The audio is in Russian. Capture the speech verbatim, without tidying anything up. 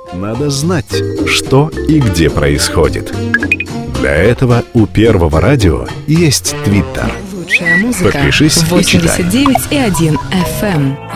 Надо знать, что и где происходит. Для этого у Первого радио есть Твиттер. Лучшая музыка. Подпишись и читай. восемьдесят девять и один эф эм.